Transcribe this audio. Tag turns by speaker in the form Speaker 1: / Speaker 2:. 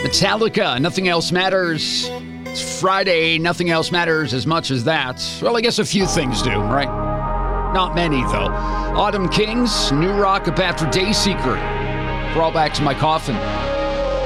Speaker 1: Metallica, Nothing Else Matters. It's Friday, nothing else matters as much as that. Well, I guess a few things do, right? Not many, though. Autumn Kings, New Rock up after Dayseeker. Crawl back to my coffin.